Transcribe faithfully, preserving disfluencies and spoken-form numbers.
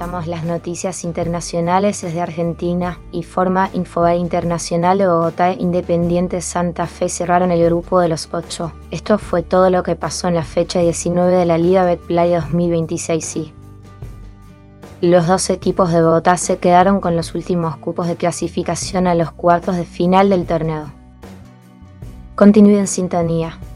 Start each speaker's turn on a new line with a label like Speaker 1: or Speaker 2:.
Speaker 1: Repasamos las noticias internacionales desde Argentina y Forma Infobay Internacional de Bogotá e Independiente Santa Fe cerraron el grupo de los ocho. Esto fue todo lo que pasó en la fecha diecinueve de la Liga Betplay dos mil veintiséis I. Los dos equipos de Bogotá se quedaron con los últimos cupos de clasificación a los cuartos de final del torneo. Continúe en sintonía.